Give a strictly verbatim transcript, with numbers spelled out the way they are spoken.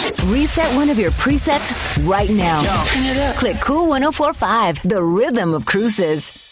Reset one of your presets right now. Turn it up. Click Cool ten forty-five, the rhythm of cruises.